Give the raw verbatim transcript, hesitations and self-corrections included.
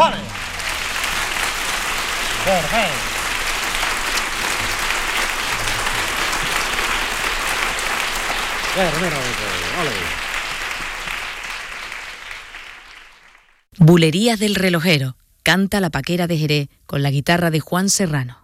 ¡Ole! Perfecto. Bulerías del relojero. Canta la Paquera de Jerez con la guitarra de Juan Serrano.